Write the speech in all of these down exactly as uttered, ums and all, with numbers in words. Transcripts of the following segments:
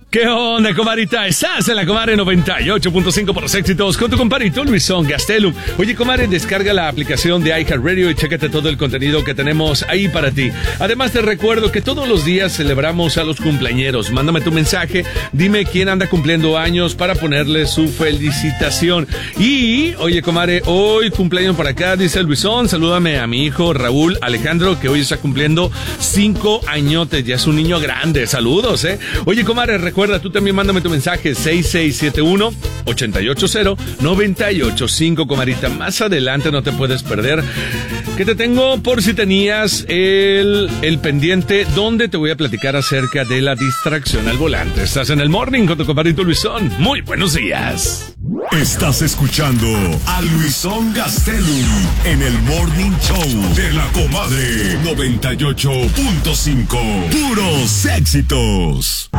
¿Qué onda, comadrita? Estás en la Comadre noventa y ocho punto cinco por los éxitos con tu compadrito Luisón Gastelum. Oye, comadre, descarga la aplicación de iHeartRadio y chécate todo el contenido que tenemos ahí para ti. Además, te recuerdo que todos los días celebramos a los cumpleañeros. Mándame tu mensaje, dime quién anda cumpliendo años para ponerle su felicitación. Y, oye, comadre, hoy cumpleaños por acá, dice Luisón. Salúdame a mi hijo Raúl Alejandro, que hoy está cumpliendo cinco añotes. Ya es un niño grande. Saludos, ¿eh? Oye, comadre, recuerda, tú también mándame tu mensaje seis seis siete uno, ocho ocho cero, nueve ocho cinco, comadrita. Más adelante no te puedes perder que te tengo por si tenías el, el pendiente, donde te voy a platicar acerca de la distracción al volante. Estás en el Morning con tu compadrito Luisón. Muy buenos días. Estás escuchando a Luisón Gastelum en el Morning Show de la Comadre noventa y ocho punto cinco. Puros éxitos.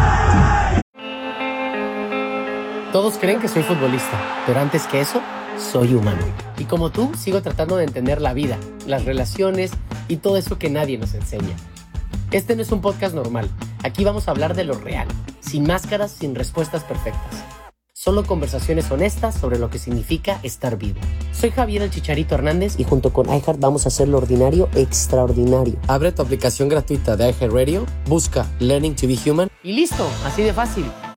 Todos creen que soy futbolista, pero antes que eso, soy humano. Y como tú, sigo tratando de entender la vida, las relaciones y todo eso que nadie nos enseña. Este no es un podcast normal. Aquí vamos a hablar de lo real, sin máscaras, sin respuestas perfectas. Solo conversaciones honestas sobre lo que significa estar vivo. Soy Javier el Chicharito Hernández y junto con iHeart vamos a hacer lo ordinario extraordinario. Abre tu aplicación gratuita de iHeartRadio, busca Learning to be Human y listo, así de fácil.